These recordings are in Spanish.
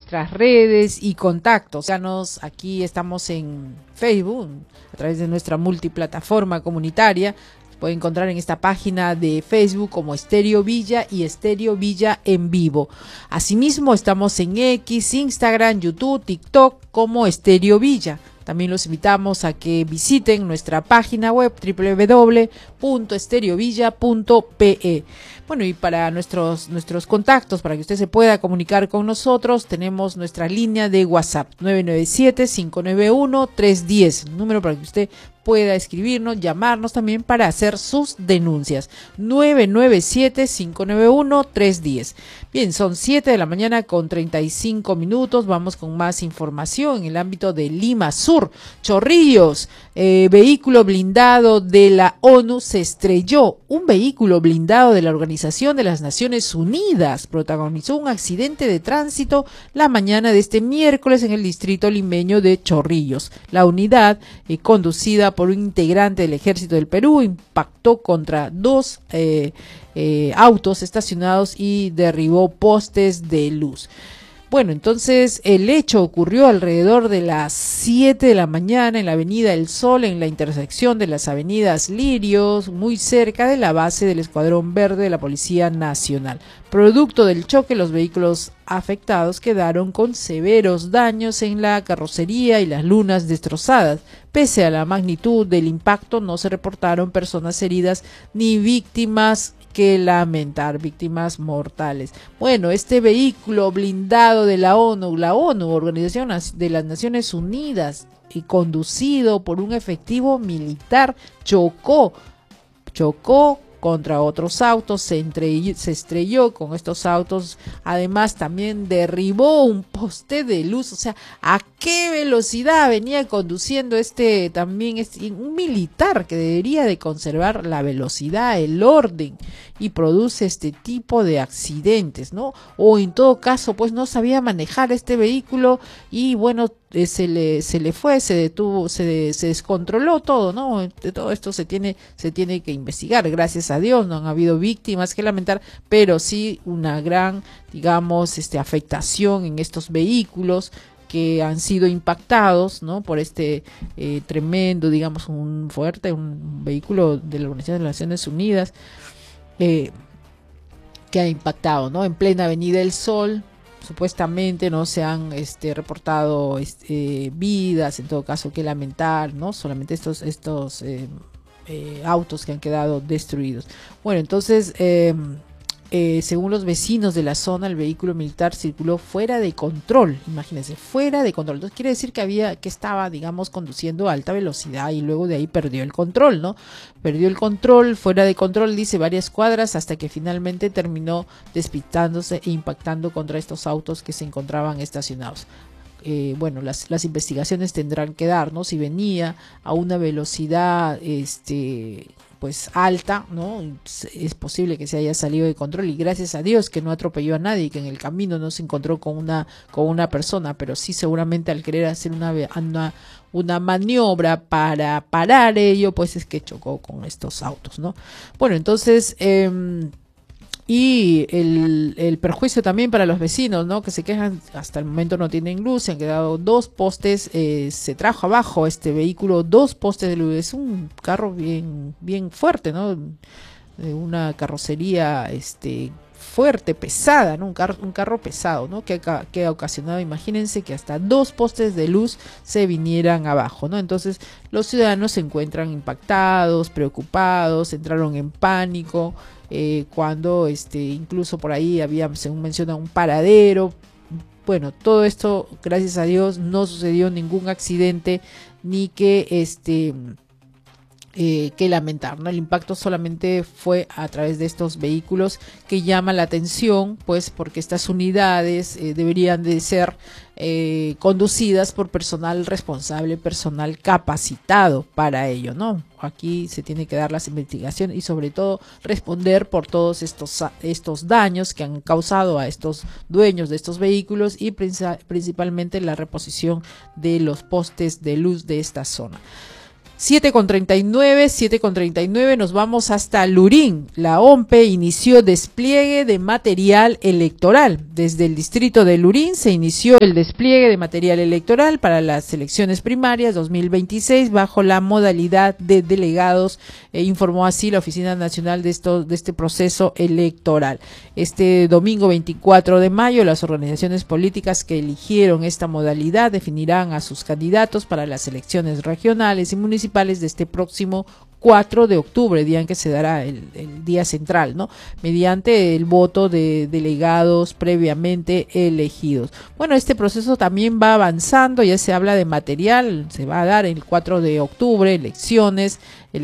nuestras redes y contactos. Aquí estamos en Facebook, a través de nuestra multiplataforma comunitaria. Puede encontrar en esta página de Facebook como Estéreo Villa y Estéreo Villa en vivo. Asimismo, estamos en X, Instagram, YouTube, TikTok como Estéreo Villa. También los invitamos a que visiten nuestra página web www.estereovilla.pe. Bueno, y para nuestros contactos, para que usted se pueda comunicar con nosotros, tenemos nuestra línea de WhatsApp 997-591-310, número para que usted pueda escribirnos, llamarnos también para hacer sus denuncias. 997-591-310. Bien, son 7 de la mañana con 35 minutos. Vamos con más información en el ámbito de Lima Sur. Chorrillos, vehículo blindado de la ONU se estrelló. Un vehículo blindado de la Organización de las Naciones Unidas protagonizó un accidente de tránsito la mañana de este miércoles en el distrito limeño de Chorrillos. La unidad, conducida por un integrante del Ejército del Perú, impactó contra dos autos estacionados y derribó postes de luz. Bueno, entonces el hecho ocurrió alrededor de las 7 de la mañana en la avenida El Sol, en la intersección de las avenidas Lirios, muy cerca de la base del Escuadrón Verde de la Policía Nacional. Producto del choque, los vehículos afectados quedaron con severos daños en la carrocería y las lunas destrozadas. Pese a la magnitud del impacto, no se reportaron personas heridas ni víctimas que lamentar, víctimas mortales. Bueno, este vehículo blindado de la ONU, Organización de las Naciones Unidas, y conducido por un efectivo militar, chocó contra otros autos, se estrelló con estos autos, además también derribó un poste de luz. O sea, ¿a qué velocidad venía conduciendo un militar que debería de conservar la velocidad, el orden, y produce este tipo de accidentes, ¿no? O en todo caso, pues no sabía manejar este vehículo y bueno, se le fue, se detuvo, se descontroló todo, ¿no? De todo esto se tiene que investigar. Gracias a Dios no han habido víctimas que lamentar, pero sí una gran, digamos, afectación en estos vehículos que han sido impactados, ¿no? Por tremendo, digamos, un vehículo de la Organización de las Naciones Unidas que ha impactado, ¿no? En plena Avenida El Sol. Supuestamente no se han reportado vidas, en todo caso que lamentar, ¿no? Solamente estos autos que han quedado destruidos. Bueno, entonces según los vecinos de la zona, el vehículo militar circuló fuera de control, imagínense, fuera de control. Entonces quiere decir que estaba, digamos, conduciendo a alta velocidad y luego de ahí perdió el control, ¿no? Perdió el control, fuera de control, dice, varias cuadras, hasta que finalmente terminó despistándose e impactando contra estos autos que se encontraban estacionados. Bueno, las investigaciones tendrán que dar, ¿no? Si venía a una velocidad pues alta, ¿no? Es posible que se haya salido de control y gracias a Dios que no atropelló a nadie y que en el camino no se encontró con una persona, pero sí seguramente al querer hacer una maniobra para parar ello, pues es que chocó con estos autos, ¿no? Bueno, entonces y el perjuicio también para los vecinos, ¿no? Que se quejan, hasta el momento no tienen luz, se han quedado dos postes, se trajo abajo este vehículo, dos postes de luz. Es un carro bien fuerte, ¿no? De una carrocería fuerte, pesada, ¿no? Un carro pesado, ¿no? Que ha ocasionado, imagínense que hasta dos postes de luz se vinieran abajo, ¿no? Entonces los ciudadanos se encuentran impactados, preocupados, entraron en pánico, cuando incluso por ahí había, según menciona, un paradero. Bueno, todo esto, gracias a Dios, no sucedió ningún accidente ni que lamentar, ¿no? El impacto solamente fue a través de estos vehículos, que llama la atención, pues porque estas unidades deberían de ser conducidas por personal responsable, personal capacitado para ello, ¿no? Aquí se tiene que dar las investigaciones y sobre todo responder por todos estos daños que han causado a estos dueños de estos vehículos y principalmente la reposición de los postes de luz de esta zona. 7:39, nos vamos hasta Lurín. La OMPE inició despliegue de material electoral. Desde el distrito de Lurín se inició el despliegue de material electoral para las elecciones primarias 2026 bajo la modalidad de delegados, informó así la Oficina Nacional de este proceso electoral. Este domingo 24 de mayo, las organizaciones políticas que eligieron esta modalidad definirán a sus candidatos para las elecciones regionales y municipales de este próximo 4 de octubre, día en que se dará el día central, ¿no? Mediante el voto de delegados previamente elegidos. Bueno, este proceso también va avanzando, ya se habla de material, se va a dar el 4 de octubre, elecciones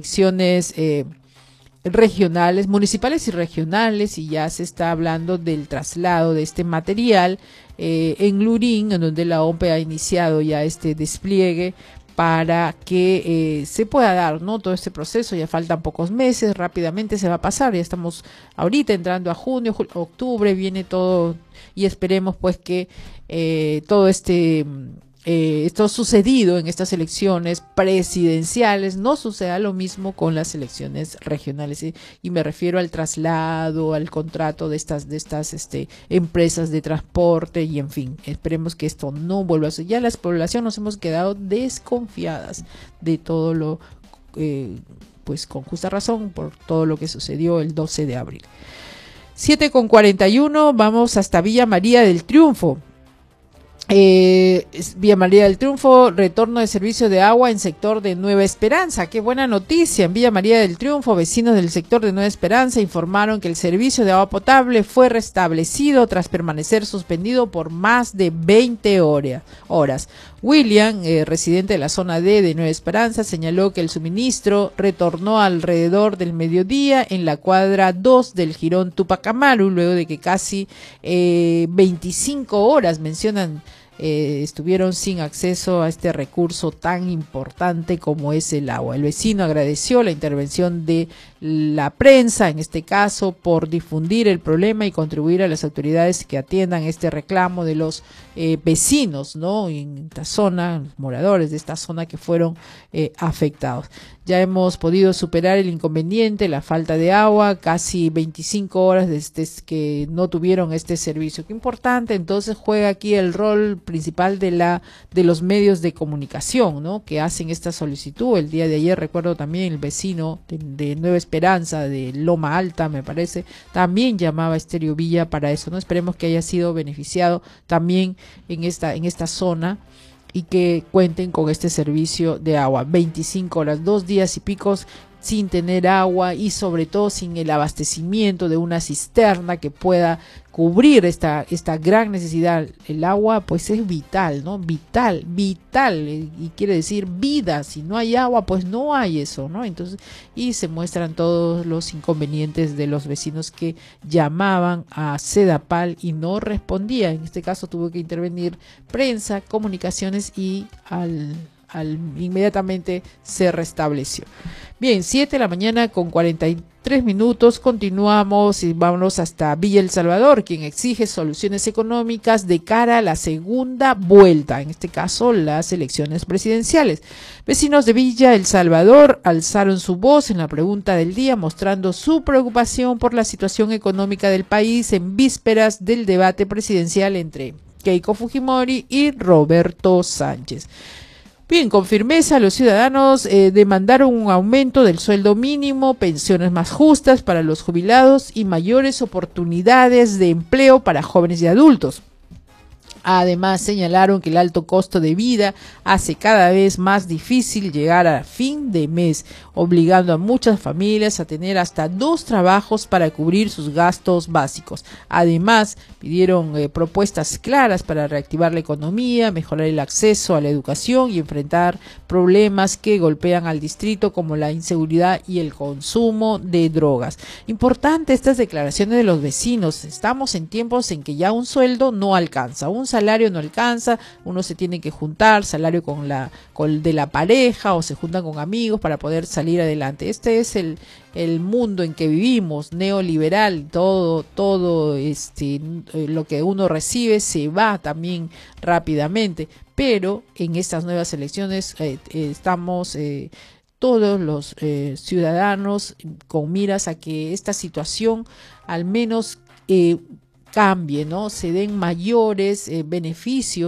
regionales, municipales y regionales, y ya se está hablando del traslado de este material en Lurín, en donde la OMPE ha iniciado ya este despliegue para que se pueda dar, ¿no?, todo este proceso. Ya faltan pocos meses, rápidamente se va a pasar, ya estamos ahorita entrando a junio, octubre, viene todo, y esperemos pues que todo esto sucedido en estas elecciones presidenciales no suceda lo mismo con las elecciones regionales, y me refiero al traslado, al contrato de estas empresas de transporte, y en fin, esperemos que esto no vuelva a suceder. Ya la población nos hemos quedado desconfiadas de todo lo pues con justa razón por todo lo que sucedió el 12 de abril. 7:41, vamos hasta Villa María del Triunfo. Villa María del Triunfo, retorno de servicio de agua en sector de Nueva Esperanza. Qué buena noticia. En Villa María del Triunfo, vecinos del sector de Nueva Esperanza informaron que el servicio de agua potable fue restablecido tras permanecer suspendido por más de 20 horas. William, residente de la zona D de Nueva Esperanza, señaló que el suministro retornó alrededor del mediodía en la cuadra 2 del jirón Tupac Amaru, luego de que casi 25 horas, mencionan, estuvieron sin acceso a este recurso tan importante como es el agua. El vecino agradeció la intervención de la prensa, en este caso, por difundir el problema y contribuir a las autoridades que atiendan este reclamo de los vecinos, ¿no?, en esta zona, los moradores de esta zona que fueron afectados. Ya hemos podido superar el inconveniente, la falta de agua, casi 25 horas desde que no tuvieron este servicio. Qué importante, entonces juega aquí el rol principal de los medios de comunicación, ¿no?, que hacen esta solicitud. El día de ayer recuerdo también el vecino de Nueva Esperanza, de Loma Alta, me parece, también llamaba a Estéreo Villa para eso, ¿no? Esperemos que haya sido beneficiado también en esta zona, y que cuenten con este servicio de agua. 25 horas, 2 días y picos sin tener agua, y sobre todo sin el abastecimiento de una cisterna que pueda cubrir esta gran necesidad. El agua pues es vital, ¿no? Vital, y quiere decir vida. Si no hay agua, pues no hay eso, ¿no? Entonces, y se muestran todos los inconvenientes de los vecinos que llamaban a Sedapal y no respondía. En este caso tuvo que intervenir prensa, comunicaciones, y inmediatamente se restableció. Bien, 7:43 a.m, continuamos y vámonos hasta Villa El Salvador, quien exige soluciones económicas de cara a la segunda vuelta, en este caso las elecciones presidenciales. Vecinos de Villa El Salvador alzaron su voz en la pregunta del día, mostrando su preocupación por la situación económica del país en vísperas del debate presidencial entre Keiko Fujimori y Roberto Sánchez. Bien, con firmeza los ciudadanos demandaron un aumento del sueldo mínimo, pensiones más justas para los jubilados y mayores oportunidades de empleo para jóvenes y adultos. Además, señalaron que el alto costo de vida hace cada vez más difícil llegar a fin de mes, obligando a muchas familias a tener hasta 2 trabajos para cubrir sus gastos básicos. Además, pidieron propuestas claras para reactivar la economía, mejorar el acceso a la educación y enfrentar problemas que golpean al distrito, como la inseguridad y el consumo de drogas. Importante estas declaraciones de los vecinos. Estamos en tiempos en que ya un sueldo no alcanza, un salario no alcanza, uno se tiene que juntar, salario con de la pareja, o se juntan con amigos para poder salir adelante. Este es el mundo en que vivimos, neoliberal. Todo lo que uno recibe se va también rápidamente, pero en estas nuevas elecciones estamos todos los ciudadanos con miras a que esta situación al menos cambie, ¿no? Se den mayores beneficios